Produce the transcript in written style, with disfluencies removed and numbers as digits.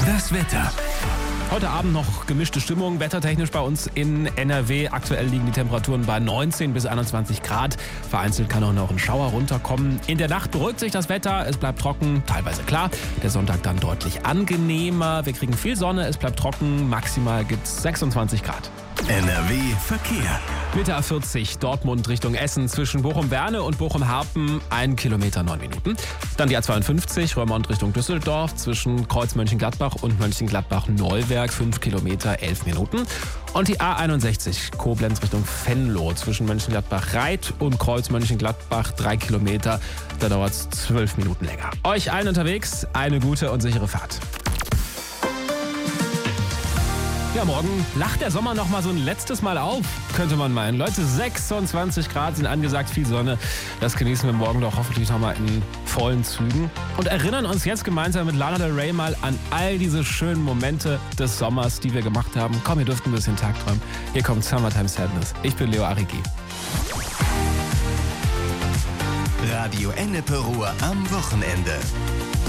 Das Wetter. Heute Abend noch gemischte Stimmung, wettertechnisch bei uns in NRW. Aktuell liegen die Temperaturen bei 19 bis 21 Grad. Vereinzelt kann auch noch ein Schauer runterkommen. In der Nacht beruhigt sich das Wetter, es bleibt trocken, teilweise klar. Der Sonntag dann deutlich angenehmer. Wir kriegen viel Sonne, es bleibt trocken. Maximal gibt es 26 Grad. NRW Verkehr. Mitte A40 Dortmund Richtung Essen zwischen Bochum-Werne und Bochum-Harpen 1 Kilometer 9 Minuten. Dann die A52 Römond Richtung Düsseldorf zwischen Kreuz Mönchengladbach und Mönchengladbach-Neuwerk 5 Kilometer 11 Minuten. Und die A61 Koblenz Richtung Venlo zwischen Mönchengladbach-Reit und Kreuz Mönchengladbach 3 Kilometer. Da dauert es 12 Minuten länger. Euch allen unterwegs eine gute und sichere Fahrt. Ja, morgen lacht der Sommer noch mal so ein letztes Mal auf, könnte man meinen. Leute, 26 Grad sind angesagt, viel Sonne. Das genießen wir morgen doch hoffentlich noch mal in vollen Zügen. Und erinnern uns jetzt gemeinsam mit Lana Del Rey mal an all diese schönen Momente des Sommers, die wir gemacht haben. Komm, ihr dürft ein bisschen tagträumen. Hier kommt Summertime Sadness. Ich bin Leo Arrigi. Radio Ennepe Ruhr am Wochenende.